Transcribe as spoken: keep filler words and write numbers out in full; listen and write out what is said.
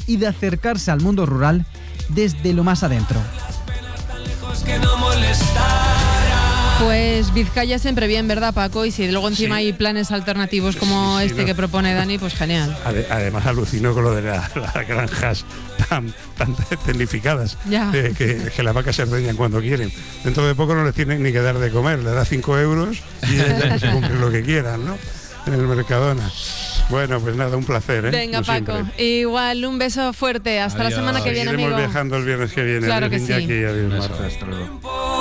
y de acercarse al mundo rural desde lo más adentro. Pues Vizcaya siempre bien, ¿verdad, Paco? Y si luego encima sí. hay planes alternativos como sí, sí, este no. que propone Dani, pues genial. Además alucino con lo de la, las granjas tan, tan tecnificadas, eh, que, que las vacas se ordeñan cuando quieren. Dentro de poco no les tienen ni que dar de comer, le da cinco euros y ya que se compren lo que quieran, ¿no? En el Mercadona. Bueno, pues nada, un placer, ¿eh? Venga, como Paco, siempre. Igual un beso fuerte. Hasta adiós. La semana que viene, Seguiremos amigo. viajando el viernes que viene. Claro adiós, que sí. Iñaki, adiós, Marta.